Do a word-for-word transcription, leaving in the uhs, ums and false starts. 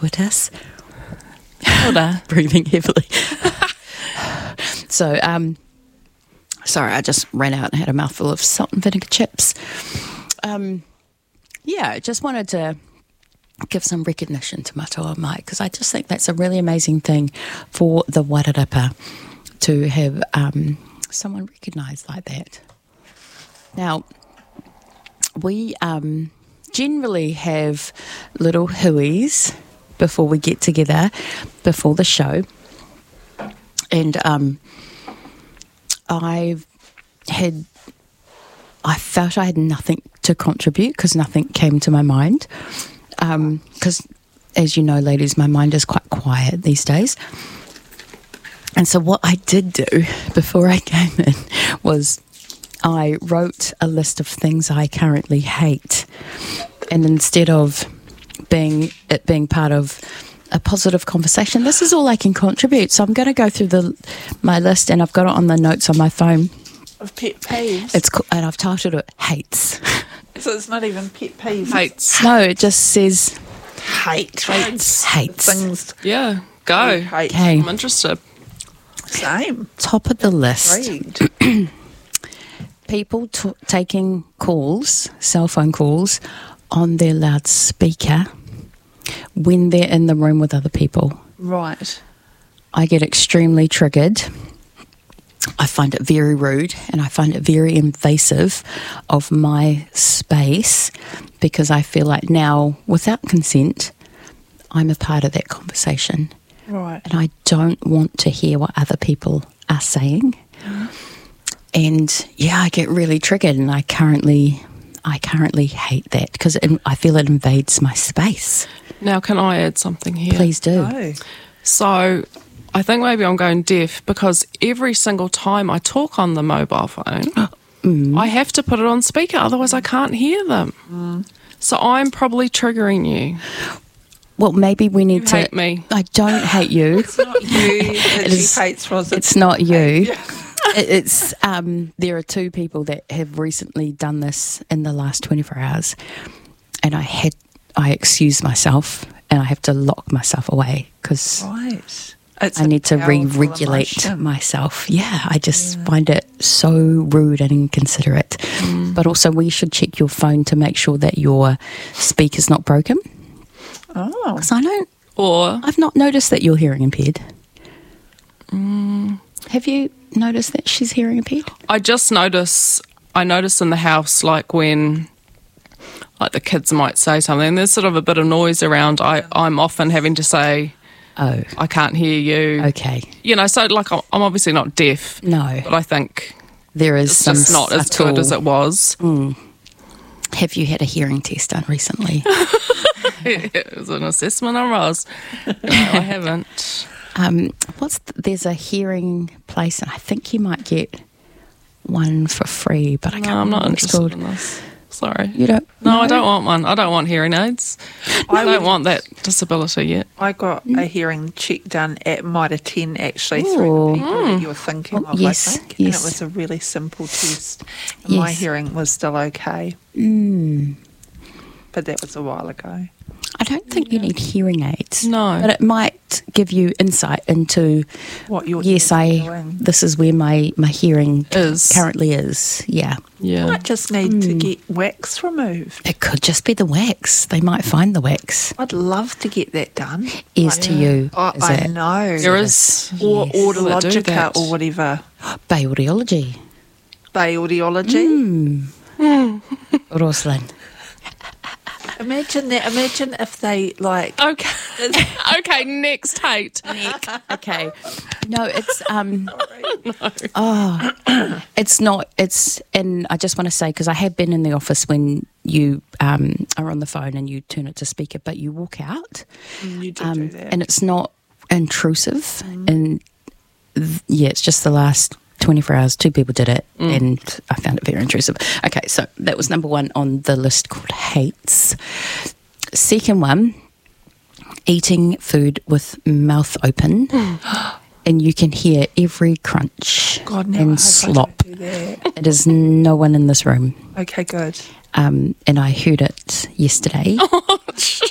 gratuitous. Hilda. Breathing heavily. so, um, sorry, I just ran out and had a mouthful of salt and vinegar chips. Um, yeah, I just wanted to give some recognition to Matawa Mai, because I just think that's a really amazing thing for the Wairarapa to have um, someone recognised like that. Now, we um, generally have little huies before we get together, before the show. And um, I've had, I felt I had nothing to contribute because nothing came to my mind. Because, um, as you know, ladies, my mind is quite quiet these days. And so what I did do before I came in was I wrote a list of things I currently hate. And instead of being it being part of a positive conversation, this is all I can contribute. So I'm going to go through the my list, and I've got it on the notes on my phone. Of pet peeves? It's And I've titled it Hates. So it's not even pet peeves. Hates. No, it just says Hate. Hates. Hates. Things. Yeah, go. Hate. Okay. I'm interested. Same. Top of the list. Read. People t- taking calls, cell phone calls, on their loudspeaker when they're in the room with other people. Right. I get extremely triggered. I find it very rude, and I find it very invasive of my space, because I feel like now, without consent, I'm a part of that conversation. Right. And I don't want to hear what other people are saying. Mm. And yeah, I get really triggered, and I currently I currently hate that because I feel it invades my space. Now, can I add something here? Please do. Oh. So, I think maybe I'm going deaf because every single time I talk on the mobile phone, mm. I have to put it on speaker, otherwise I can't hear them. Mm. So I'm probably triggering you. Well, maybe we need You to... hate me. I don't hate you. It's not you that It she is- hates, Rosa. It's not you. Yeah. It- It's um, there are two people that have recently done this in the last twenty-four hours, and I had I excused myself, and I have to lock myself away because Right. It's I a need to powerful re-regulate emotion. myself. Yeah, I just Yeah. find it so rude and inconsiderate. Mm. But also, we should check your phone to make sure that your speaker's not broken. Oh. Because I don't, Or, I've not noticed that you're hearing impaired. mm, Have you noticed that she's hearing impaired? I just notice, I notice in the house, like when, like the kids might say something, there's sort of a bit of noise around, I, I'm often having to say, Oh, I can't hear you. okay. You know, so like I'm I'm obviously not deaf, No, but I think there is it's some just not as subtle- good as it was. Mm. Have you had a hearing test done recently? It was an assessment on Roz. No, I haven't. um, what's th- there's a hearing place, and I think you might get one for free, but I No, can't I'm remember not what it's interested called. in this. Sorry. You don't? No, I don't want one. I don't want hearing aids. I I don't would- want that disability yet. I got a hearing check done at Mitre ten, actually, Ooh. through the people that you were thinking Oh, of, yes, I think. yes. And it was a really simple test. And my Yes. hearing was still okay, Mm. but that was a while ago. I don't think you need hearing aids. No. But it might give you insight into, What you're yes, I, doing. this is where my, my hearing Is. currently is. Yeah. Yeah. might just need to get wax removed. It could just be the wax. They might find the wax. I'd love to get that done. Ears to you, I, is I it? know. There is. Or Yes. People that do Audiologica that. or whatever. Bay audiology. Bay audiology. Mm. Rosalind. Imagine that. Imagine if they like. Okay. Okay, next hate. Okay. No, it's um oh it's not it's and I just want to say, because I have been in the office when you um are on the phone and you turn it to speaker, but you walk out. You do Um do that. and it's not intrusive, and th- yeah, it's just the last twenty-four hours two people did it, and I found it very intrusive. Okay, so that was number one on the list, called hates. Second one, eating food with mouth open, and you can hear every crunch God, no, I and hope I slop. don't do that. It is no one in this room, Okay, good. um, and I heard it yesterday.